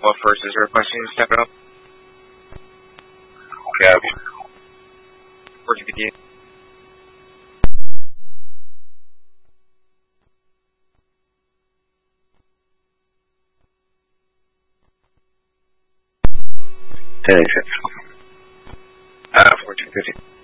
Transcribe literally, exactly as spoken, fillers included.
What first is requesting to step up? Cab. four G P T. ten eighty-six. Uh, fourteen fifty.